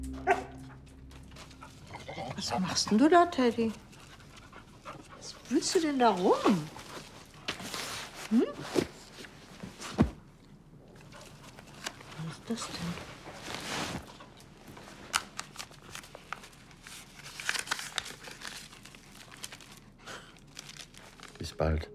Was machst denn du da, Teddy? Was willst du denn da rum? Hm? Was ist das denn? Bis bald.